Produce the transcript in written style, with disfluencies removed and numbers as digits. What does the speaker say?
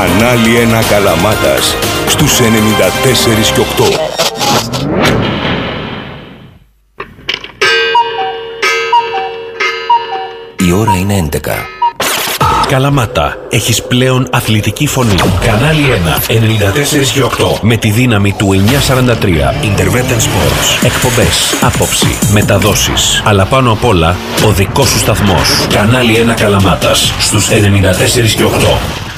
Κανάλι 1 Καλαμάτας στους 94 και 8. Η ώρα είναι 11. Καλαμάτα, έχεις πλέον αθλητική φωνή. Κανάλι 1, 94 και 8. Με τη δύναμη του 943. Intervention Sports. Εκπομπές, άποψη, μεταδόσεις. Αλλά πάνω απ' όλα, ο δικός σου σταθμός. Κανάλι 1 Καλαμάτας, στους 94 και 8.